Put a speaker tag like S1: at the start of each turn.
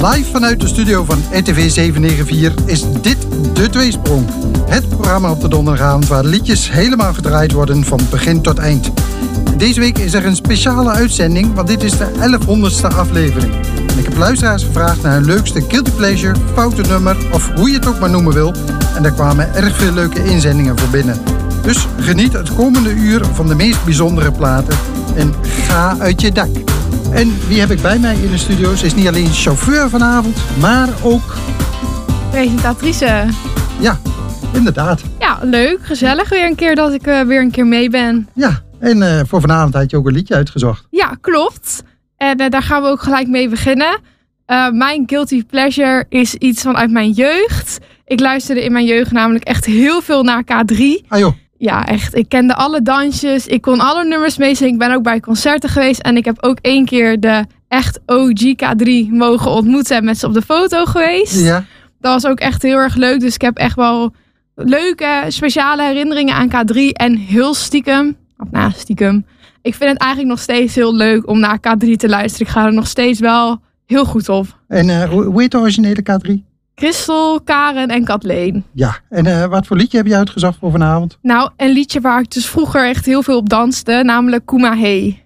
S1: Live vanuit de studio van RTV 794 is dit De Tweesprong. Het programma op de donderdagavond waar liedjes helemaal gedraaid worden van begin tot eind. Deze week is er een speciale uitzending, want dit is de 1100ste aflevering. En ik heb luisteraars gevraagd naar hun leukste guilty pleasure, foute nummer of hoe je het ook maar noemen wil. En daar kwamen erg veel leuke inzendingen voor binnen. Dus geniet het komende uur van de meest bijzondere platen en ga uit je dak. En wie heb ik bij mij in de studio? Ze is niet alleen chauffeur vanavond, maar ook...
S2: presentatrice.
S1: Ja, inderdaad.
S2: Ja, leuk, gezellig weer een keer dat ik weer een keer mee ben.
S1: Ja, en voor vanavond had je ook een liedje uitgezocht.
S2: Ja, klopt. En daar gaan we ook gelijk mee beginnen. Mijn guilty pleasure is iets vanuit mijn jeugd. Ik luisterde in mijn jeugd namelijk echt heel veel naar K3.
S1: Ah joh.
S2: Ja, echt. Ik kende alle dansjes. Ik kon alle nummers meezingen. Ik ben ook bij concerten geweest. En ik heb ook 1 keer de echt OG K3 mogen ontmoeten en met ze op de foto geweest.
S1: Ja.
S2: Dat was ook echt heel erg leuk. Dus ik heb echt wel leuke, speciale herinneringen aan K3. En heel stiekem, ik vind het eigenlijk nog steeds heel leuk om naar K3 te luisteren. Ik ga er nog steeds wel heel goed op.
S1: En hoe heet de originele K3?
S2: Christel, Karen en Kathleen.
S1: Ja, en wat voor liedje heb je uitgezocht voor vanavond?
S2: Nou, een liedje waar ik dus vroeger echt heel veel op danste, namelijk Kuma Hey.